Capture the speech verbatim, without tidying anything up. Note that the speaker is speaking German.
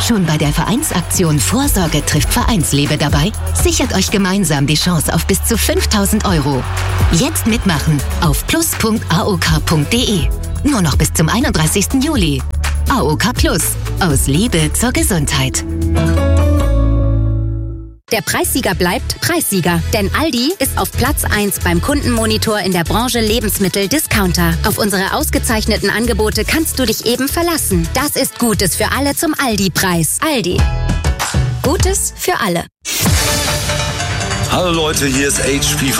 Schon bei der Vereinsaktion Vorsorge trifft Vereinsliebe dabei? Sichert euch gemeinsam die Chance auf bis zu fünftausend Euro. Jetzt mitmachen auf plus punkt a o k punkt d e. Nur noch bis zum einunddreißigsten Juli. A O K Plus. Aus Liebe zur Gesundheit. Der Preissieger bleibt Preissieger, denn Aldi ist auf Platz eins beim Kundenmonitor in der Branche Lebensmittel-Discounter. Auf unsere ausgezeichneten Angebote kannst du dich eben verlassen. Das ist Gutes für alle zum Aldi-Preis. Aldi. Gutes für alle. Hallo Leute, hier ist H P von